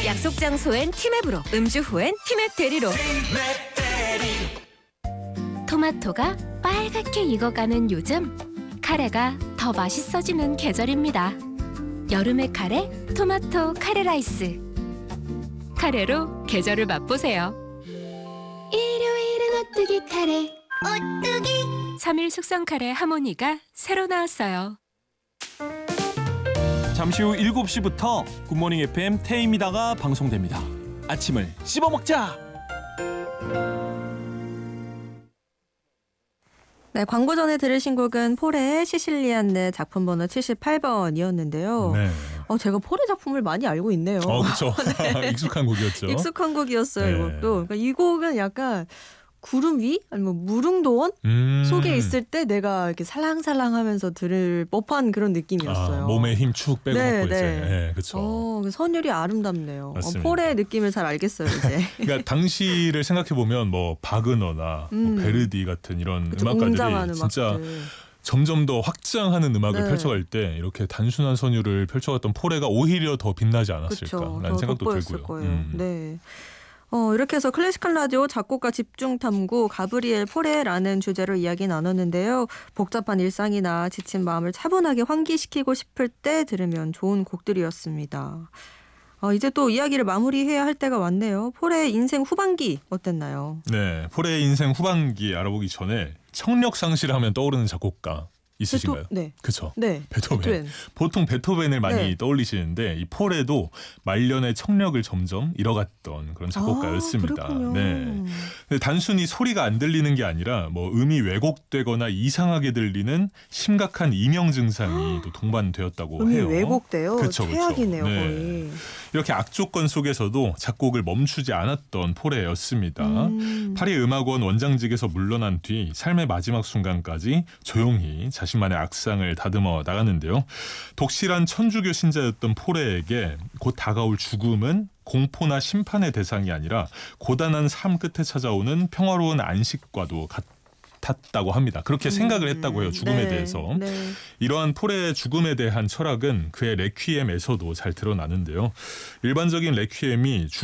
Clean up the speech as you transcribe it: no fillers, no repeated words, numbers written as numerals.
약속 장소엔 티맵으로, 음주 후엔 티맵 대리로. 토마토가 빨갛게 익어가는 요즘, 카레가 더 맛있어지는 계절입니다. 여름의 카레, 토마토 카레 라이스. 카레로 계절을 맛보세요. 일요일은 오뚜기 카레. 오뚜기. 3일 숙성 카레 하모니가 새로 나왔어요. 잠시 후 7시부터 굿모닝 FM 태임이다가 방송됩니다. 아침을 씹어먹자. 네, 광고 전에 들으신 곡은 폴의 시실리안네 작품 번호 78번이었는데요. 네. 제가 폴의 작품을 많이 알고 있네요. 그렇죠. 익숙한 곡이었죠. 익숙한 곡이었어요, 네. 이것도. 그러니까 이 곡은 약간 구름 위? 아니면 무릉도원? 속에 있을 때 내가 이렇게 살랑살랑하면서 들을 법한 그런 느낌이었어요. 몸에 힘 축 빼고 네, 먹고 이제. 네. 네, 그렇죠. 선율이 아름답네요. 맞습니다. 폴의 느낌을 잘 알겠어요, 이제. 그러니까 당시를 생각해 보면 뭐 바그너나 뭐 베르디 같은 이런 그쵸, 음악가들이 웅장한 진짜 음악들. 점점 더 확장하는 음악을 네. 펼쳐갈 때 이렇게 단순한 선율을 펼쳐갔던 폴레가 오히려 더 빛나지 그렇죠. 않았을까라는 생각도 돋보였을 들고요. 거예요. 네. 이렇게 해서 클래식한 라디오 작곡가 집중탐구 가브리엘 폴레라는 주제로 이야기 나눴는데요. 복잡한 일상이나 지친 마음을 차분하게 환기시키고 싶을 때 들으면 좋은 곡들이었습니다. 이제 또 이야기를 마무리해야 할 때가 왔네요. 폴의 인생 후반기 어땠나요? 네, 폴의 인생 후반기 알아보기 전에 청력 상실하면 떠오르는 작곡가 있으신가요? 네. 그렇죠. 네. 베토벤. 보통 베토벤을 많이 네. 떠올리시는데 이 폴에도 말년에 청력을 점점 잃어갔던 그런 작곡가였습니다. 그렇군요. 네. 근데 단순히 소리가 안 들리는 게 아니라 뭐 음이 왜곡되거나 이상하게 들리는 심각한 이명 증상이 또 동반되었다고 음이 해요. 왜곡돼요. 그쵸, 최악이네요, 그쵸. 거의. 이렇게 악조건 속에서도 작곡을 멈추지 않았던 폴레였습니다. 파리 음악원 원장직에서 물러난 뒤 삶의 마지막 순간까지 조용히 자신만의 악상을 다듬어 나가는데요. 독실한 천주교 신자였던 폴레에게 곧 다가올 죽음은 공포나 심판의 대상이 아니라 고단한 삶 끝에 찾아오는 평화로운 안식과도 같았다고 합니다. 그렇게 생각을 했다고 해요. 죽음에 네. 대해서. 네. 이러한 폴의 죽음에 대한 철학은 그의 레퀴엠에서도 잘 드러나는데요. 일반적인 레퀴엠이